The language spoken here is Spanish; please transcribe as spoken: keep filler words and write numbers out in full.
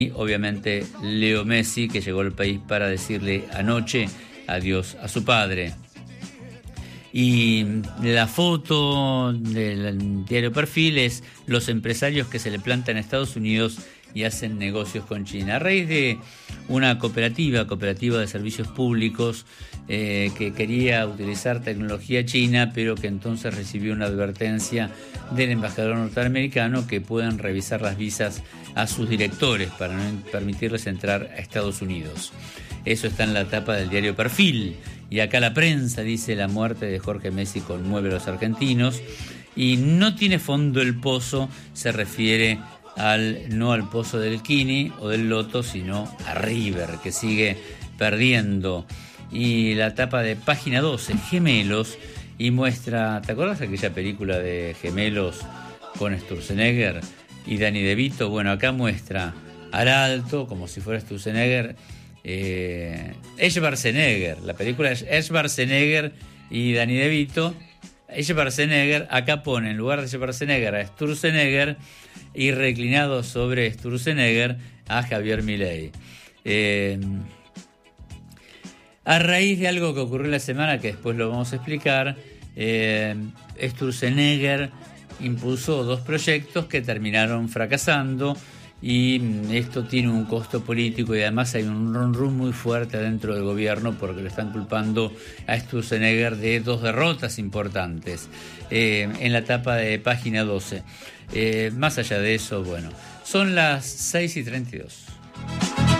Y obviamente Leo Messi, que llegó al país para decirle anoche adiós a su padre. Y la foto del diario Perfil es los empresarios que se le plantan a Estados Unidos y hacen negocios con China. A raíz de una cooperativa, cooperativa de servicios públicos, eh, que quería utilizar tecnología china, pero que entonces recibió una advertencia del embajador norteamericano que puedan revisar las visas a sus directores para no permitirles entrar a Estados Unidos. Eso está en la tapa del diario Perfil. Y acá la prensa dice: la muerte de Jorge Messi conmueve a los argentinos. Y no tiene fondo el pozo, se refiere al no al pozo del Kini o del Loto, sino a River, que sigue perdiendo. Y la tapa de Página doce, Gemelos, y muestra, ¿te acuerdas de aquella película de Gemelos con Sturzenegger y Danny DeVito? Bueno, acá muestra Aralto, como si fuera Sturzenegger, eh, Schwarzenegger, la película es Schwarzenegger y Danny DeVito. Schwarzenegger, acá pone en lugar de Schwarzenegger a Sturzenegger y reclinado sobre Sturzenegger a Javier Milei. Eh, a raíz de algo que ocurrió la semana, que después lo vamos a explicar, eh, Sturzenegger impulsó dos proyectos que terminaron fracasando, y esto tiene un costo político, y además hay un run run muy fuerte dentro del gobierno porque le están culpando a Sturzenegger de dos derrotas importantes, eh, en la etapa de Página doce. Eh, más allá de eso, bueno, son las seis y treinta y dos.